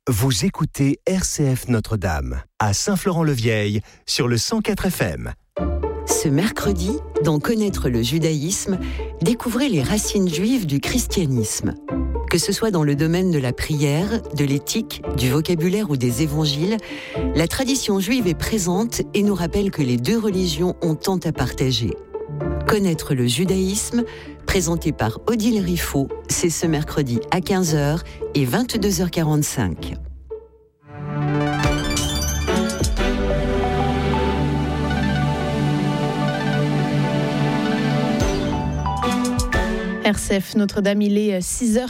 Vous écoutez RCF Notre-Dame, à Saint-Florent-le-Vieil, sur le 104 FM. Ce mercredi, dans Connaître le judaïsme, découvrez les racines juives du christianisme. Que ce soit dans le domaine de la prière, de l'éthique, du vocabulaire ou des évangiles, la tradition juive est présente et nous rappelle que les deux religions ont tant à partager. Connaître le judaïsme, présenté par Odile Riffaut, c'est ce mercredi à 15h et 22h45. RCF Notre-Dame, il est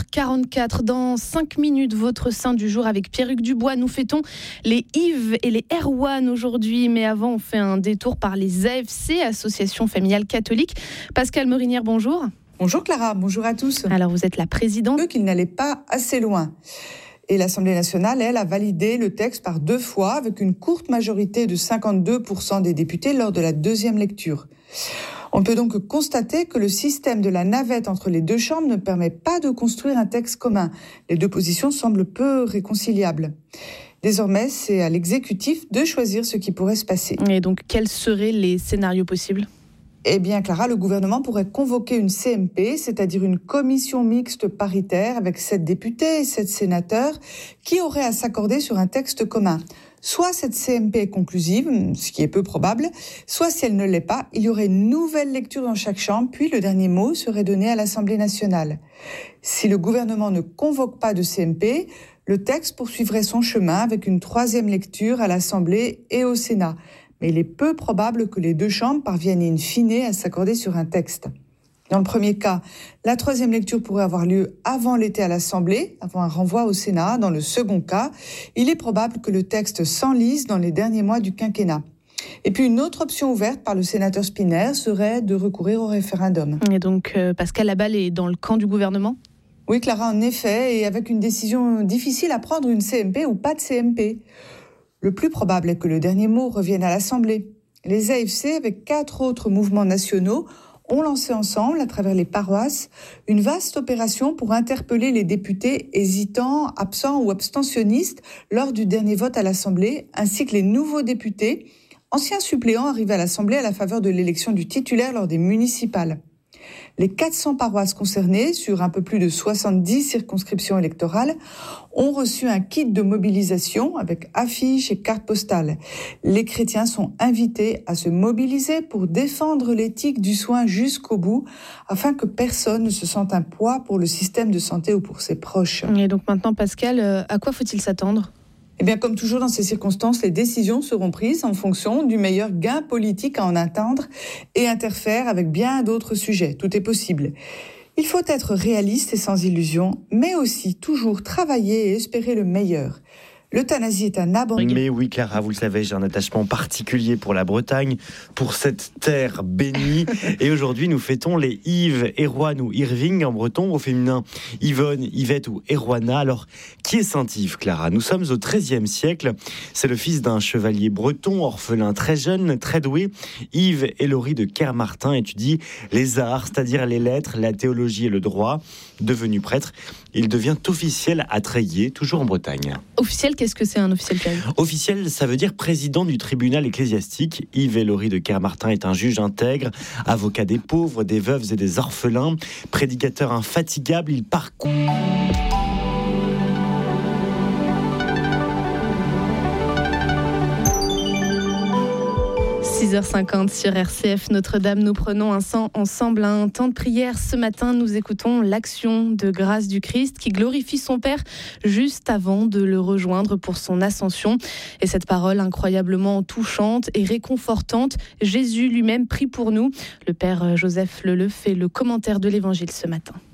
6h44. Dans 5 minutes, votre saint du jour avec Pierruc Dubois. Nous fêtons les Yves et les Erwan aujourd'hui. Mais avant, on fait un détour par les AFC, Association familiale catholique. Pascale Morinière, bonjour. Bonjour Clara, bonjour à tous. Alors vous êtes la présidente. Qu'il n'allait pas assez loin. Et l'Assemblée nationale, elle, a validé le texte par 2 fois avec une courte majorité de 52% des députés lors de la deuxième lecture. On peut donc constater que le système de la navette entre les deux chambres ne permet pas de construire un texte commun. Les deux positions semblent peu réconciliables. Désormais, c'est à l'exécutif de choisir ce qui pourrait se passer. Et donc, quels seraient les scénarios possibles ? Eh bien, Clara, le gouvernement pourrait convoquer une CMP, c'est-à-dire une commission mixte paritaire avec 7 députés et 7 sénateurs qui auraient à s'accorder sur un texte commun. Soit cette CMP est conclusive, ce qui est peu probable, soit si elle ne l'est pas, il y aurait une nouvelle lecture dans chaque chambre, puis le dernier mot serait donné à l'Assemblée nationale. Si le gouvernement ne convoque pas de CMP, le texte poursuivrait son chemin avec une 3e lecture à l'Assemblée et au Sénat. Mais il est peu probable que les deux chambres parviennent in fine à s'accorder sur un texte. Dans le premier cas, la 3e lecture pourrait avoir lieu avant l'été à l'Assemblée, avant un renvoi au Sénat. Dans le second cas, il est probable que le texte s'enlise dans les derniers mois du quinquennat. Et puis une autre option ouverte par le sénateur Spinner serait de recourir au référendum. Et donc, Pascal, la balle est dans le camp du gouvernement ? Oui, Clara, en effet, et avec une décision difficile à prendre, une CMP ou pas de CMP. Le plus probable est que le dernier mot revienne à l'Assemblée. Les AFC, avec 4 autres mouvements nationaux, ont lancé ensemble, à travers les paroisses, une vaste opération pour interpeller les députés hésitants, absents ou abstentionnistes lors du dernier vote à l'Assemblée, ainsi que les nouveaux députés, anciens suppléants arrivés à l'Assemblée à la faveur de l'élection du titulaire lors des municipales. Les 400 paroisses concernées, sur un peu plus de 70 circonscriptions électorales, ont reçu un kit de mobilisation avec affiches et cartes postales. Les chrétiens sont invités à se mobiliser pour défendre l'éthique du soin jusqu'au bout, afin que personne ne se sente un poids pour le système de santé ou pour ses proches. Et donc maintenant, Pascal, à quoi faut-il s'attendre ? Eh bien, comme toujours dans ces circonstances, les décisions seront prises en fonction du meilleur gain politique à en atteindre et interfèrent avec bien d'autres sujets. Tout est possible. Il faut être réaliste et sans illusion, mais aussi toujours travailler et espérer le meilleur. L'euthanasie est un abandon. Mais oui, Clara, vous le savez, j'ai un attachement particulier pour la Bretagne, pour cette terre bénie. Et aujourd'hui, nous fêtons les Yves, Erwan ou Irving en breton, au féminin Yvonne, Yvette ou Erwana. Alors, qui est Saint Yves, Clara ? Nous sommes au XIIIe siècle. C'est le fils d'un chevalier breton, orphelin très jeune, très doué. Yves Hélory de Kermartin étudie les arts, c'est-à-dire les lettres, la théologie et le droit. Devenu prêtre, il devient officiel à Tréguier, toujours en Bretagne. Officiel, qu'est-ce que c'est un officiel, Pierre ? Officiel, ça veut dire président du tribunal ecclésiastique. Yves Hélory de Kermartin est un juge intègre, avocat des pauvres, des veuves et des orphelins, prédicateur infatigable, il parcourt... 6h50 sur RCF Notre-Dame, nous prenons ensemble un temps de prière. Ce matin, nous écoutons l'action de grâce du Christ qui glorifie son Père juste avant de le rejoindre pour son ascension. Et cette parole incroyablement touchante et réconfortante, Jésus lui-même prie pour nous. Le Père Joseph Leleu fait le commentaire de l'Évangile ce matin.